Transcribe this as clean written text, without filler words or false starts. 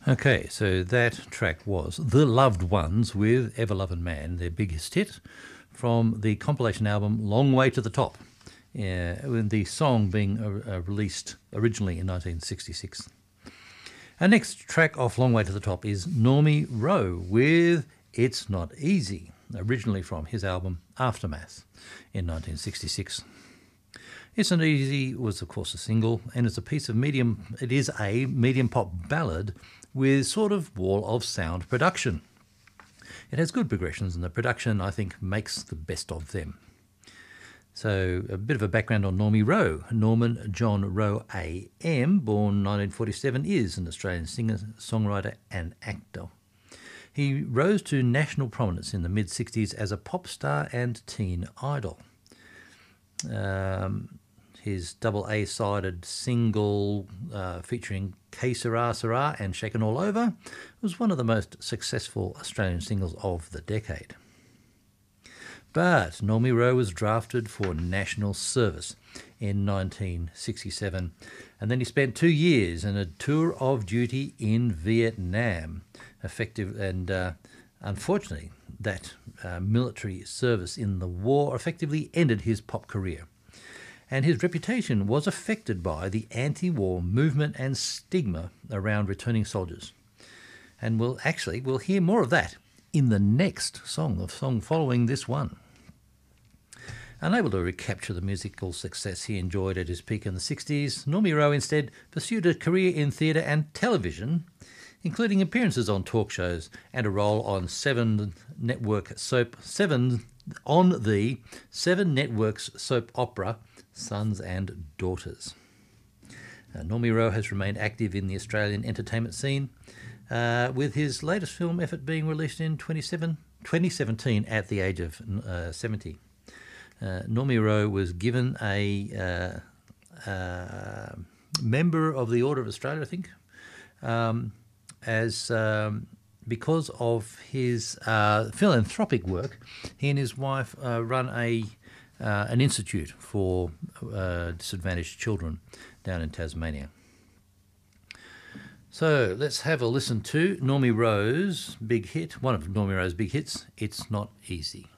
Okay, so that track was The Loved Ones with Ever Lovin' Man, their biggest hit, from the compilation album Long Way to the Top, with the song being released originally in 1966. Our next track off Long Way to the Top is Normie Rowe with It's Not Easy, originally from his album Aftermath in 1966. It's Not Easy was, of course, a single, and it's a medium pop ballad with sort of wall of sound production. It has good progressions, and the production, I think, makes the best of them. So a bit of a background on Normie Rowe. Norman John Rowe AM, born 1947, is an Australian singer, songwriter and actor. He rose to national prominence in the mid-60s as a pop star and teen idol. His double A-sided single featuring K Sarah Sarah and Shakin' All Over was one of the most successful Australian singles of the decade. But Normie Rowe was drafted for national service in 1967, and then he spent 2 years in a tour of duty in Vietnam. Unfortunately, that military service in the war effectively ended his pop career, and his reputation was affected by the anti-war movement and stigma around returning soldiers. And we'll hear more of that in the next song, the song following this one. Unable to recapture the musical success he enjoyed at his peak in the 60s, Normie Rowe instead pursued a career in theatre and television, including appearances on talk shows and a role on the Seven Network's soap opera Sons and Daughters. Normie Rowe has remained active in the Australian entertainment scene, with his latest film effort being released in 2017 at the age of 70. Normie Rowe was given a member of the Order of Australia, I think, because of his philanthropic work. He and his wife run an institute for disadvantaged children down in Tasmania. So let's have a listen to Normie Rowe's big hit, one of Normie Rowe's big hits, It's Not Easy.